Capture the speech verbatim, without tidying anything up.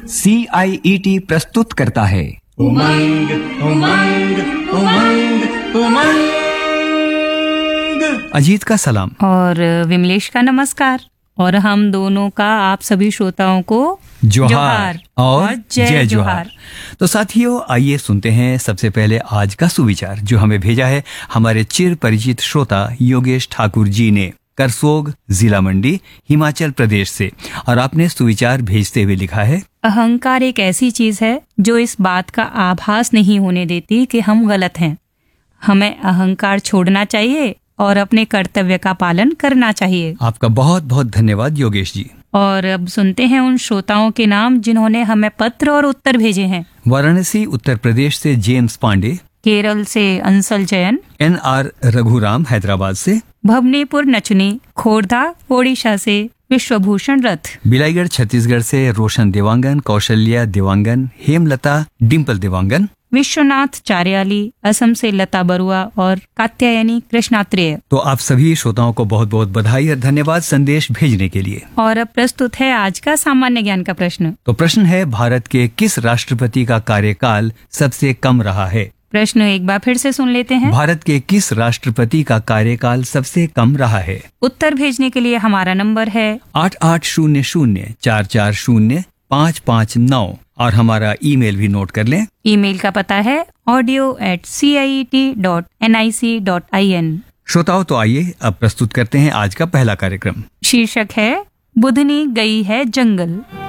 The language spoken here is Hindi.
सी आई ई टी प्रस्तुत करता है उमंग उमंग उमंग उमंग। अजीत का सलाम और विमलेश का नमस्कार और हम दोनों का आप सभी श्रोताओं को जोहार और जय जोहार। तो साथियों, आइए सुनते हैं सबसे पहले आज का सुविचार जो हमें भेजा है हमारे चिर परिचित श्रोता योगेश ठाकुर जी ने करसोग जिला मंडी हिमाचल प्रदेश से। और आपने सुविचार भेजते हुए लिखा है, अहंकार एक ऐसी चीज है जो इस बात का आभास नहीं होने देती कि हम गलत हैं। हमें अहंकार छोड़ना चाहिए और अपने कर्तव्य का पालन करना चाहिए। आपका बहुत बहुत धन्यवाद योगेश जी। और अब सुनते हैं उन श्रोताओं के नाम जिन्होंने हमें पत्र और उत्तर भेजे हैं। वाराणसी उत्तर प्रदेश से जेम्स पांडे, केरल से अंसल जयन, एन आर रघुराम हैदराबाद से, भवनीपुर नचनी खोर्धा ओडिशा से विश्वभूषण रथ, बिलाईगढ़ छत्तीसगढ़ से रोशन देवांगन, कौशल्या देवांगन, हेमलता डिम्पल देवांगन, विश्वनाथ चारियाली, असम से लता बरुआ और कात्यायनी कृष्णात्रेय। तो आप सभी श्रोताओं को बहुत बहुत बधाई और धन्यवाद संदेश भेजने के लिए। और अब प्रस्तुत है आज का सामान्य ज्ञान का प्रश्न। तो प्रश्न है, भारत के किस राष्ट्रपति का कार्यकाल सबसे कम रहा है? प्रश्न एक बार फिर से सुन लेते हैं। भारत के किस राष्ट्रपति का कार्यकाल सबसे कम रहा है? उत्तर भेजने के लिए हमारा नंबर है आठ आठ शून्य शून्य चार चार शून्य पाँच पाँच नौ और हमारा ईमेल भी नोट कर लें। ईमेल का पता है audio eight C I E T dot N I C dot I N. श्रोताओं, तो आइए अब प्रस्तुत करते हैं आज का पहला कार्यक्रम। शीर्षक है बुधनी गई है जंगल।